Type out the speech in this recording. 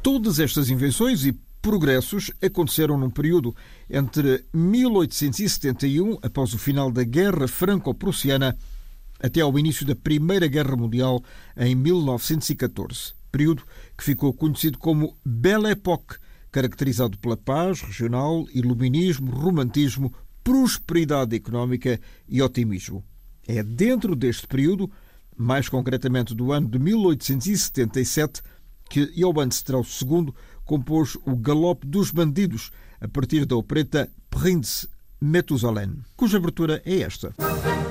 Todas estas invenções e progressos aconteceram num período entre 1871, após o final da Guerra Franco-Prussiana, até ao início da Primeira Guerra Mundial, em 1914. Período que ficou conhecido como Belle Époque, caracterizado pela paz regional, iluminismo, romantismo, prosperidade económica e otimismo. É dentro deste período, mais concretamente do ano de 1877, que Johann Strauss II compôs o Galope dos Bandidos, a partir da opereta Prinz Methusalem, cuja abertura é esta.